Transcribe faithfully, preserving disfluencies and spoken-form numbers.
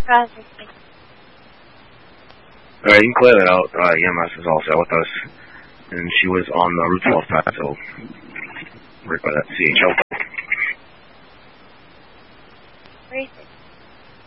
Roger. Alright, you can clear that out. Uh, E M S is all set with us. And she was on the Route twelve path, so right by that C H L